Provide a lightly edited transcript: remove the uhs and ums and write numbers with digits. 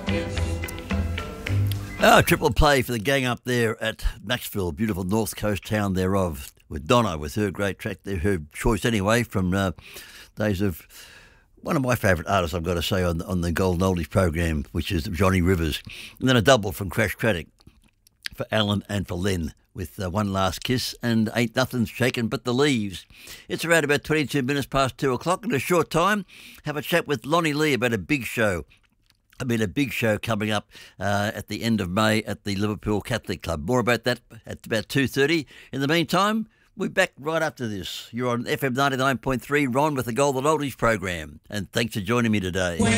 Triple play for the gang up there at Maxville, beautiful north coast town thereof, with Donna, with her great track there, her choice anyway, from days of one of my favourite artists, I've got to say, on the Golden Oldies program, which is Johnny Rivers. And then a double from Crash Craddock for Alan and for Len, with One Last Kiss and Ain't Nothing Shaken But the Leaves. It's around about 22 minutes past 2 o'clock. In a short time, have a chat with Lonnie Lee about a big show coming up at the end of May at the Liverpool Catholic Club. More about that at about 2:30. In the meantime, we're back right after this. You're on FM 99.3, Ron, with the Golden Oldies program. And thanks for joining me today.